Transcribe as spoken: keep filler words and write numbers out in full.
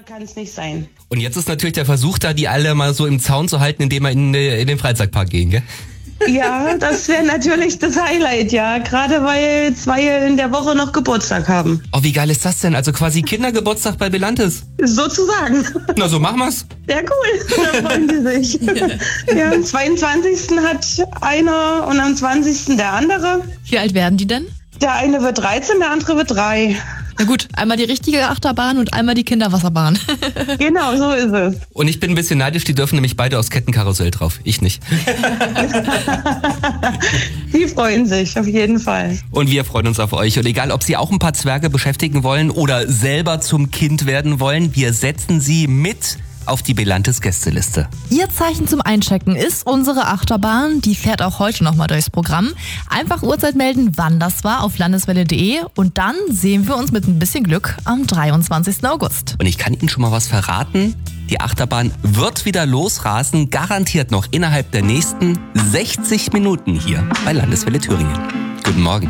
kann es nicht sein. Und jetzt ist natürlich der Versuch da, die alle mal so im Zaun zu halten, indem wir in, in den Freizeitpark gehen, gell? Ja, das wäre natürlich das Highlight, ja. Gerade weil zwei in der Woche noch Geburtstag haben. Oh, wie geil ist das denn? Also quasi Kindergeburtstag bei Belantes. Sozusagen. Na, so machen wir's. Ja, cool. Da freuen die sich. Ja, am zweiundzwanzigsten hat einer und am zwanzigsten der andere. Wie alt werden die denn? Der eine wird dreizehn, der andere wird drei. Na gut, einmal die richtige Achterbahn und einmal die Kinderwasserbahn. Genau, so ist es. Und ich bin ein bisschen neidisch, die dürfen nämlich beide aufs Kettenkarussell drauf. Ich nicht. Die freuen sich, auf jeden Fall. Und wir freuen uns auf euch. Und egal, ob Sie auch ein paar Zwerge beschäftigen wollen oder selber zum Kind werden wollen, wir setzen Sie mit auf die Belantes Gästeliste. Ihr Zeichen zum Einchecken ist unsere Achterbahn. Die fährt auch heute nochmal durchs Programm. Einfach Uhrzeit melden, wann das war, auf landeswelle punkt de und dann sehen wir uns mit ein bisschen Glück am dreiundzwanzigsten August. Und ich kann Ihnen schon mal was verraten. Die Achterbahn wird wieder losrasen, garantiert noch innerhalb der nächsten sechzig Minuten hier bei Landeswelle Thüringen. Guten Morgen.